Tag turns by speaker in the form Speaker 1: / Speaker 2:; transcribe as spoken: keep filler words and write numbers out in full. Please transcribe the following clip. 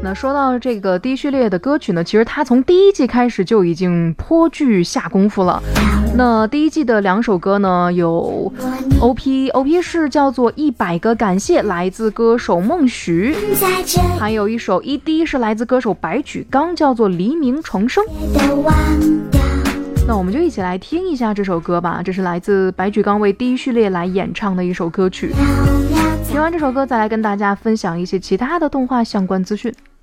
Speaker 1: 那说到这个第一序列的歌曲呢，其实它从第一季开始就已经颇具下功夫了。那第一季的两首歌呢，有 O P O P 是叫做一百个感谢，来自歌手孟徐，还有一首 E D 是来自歌手白举纲，叫做黎明重生。那我们就一起来听一下这首歌吧，这是来自白举纲为第一序列来演唱的一首歌曲。听完这首歌，再来跟大家分享一些其他的动画相关资讯。